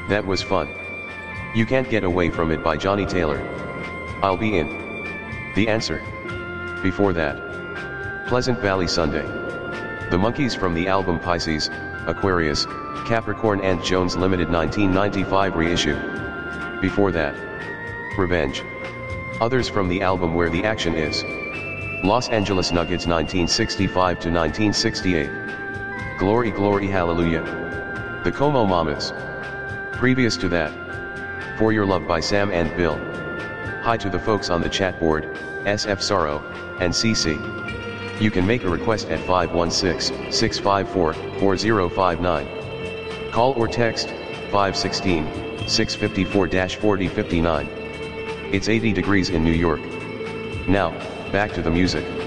That was fun. You Can't Get Away From It by Johnny Taylor. I'll Be In. The Answer. Before that, Pleasant Valley Sunday. The Monkees from the album Pisces, Aquarius, Capricorn and Jones Limited 1995 reissue. Before that, Revenge. Others from the album Where the Action Is. Los Angeles Nuggets 1965 to 1968. Glory Glory Hallelujah. The Como Mamas. Previous to that, For Your Love by Sam and Bill. Hi to the folks on the chat board, SF Sorrow, and CC. You can make a request at 516-654-4059. Call or text, 516-654-4059. It's 80 degrees in New York. Now, back to the music.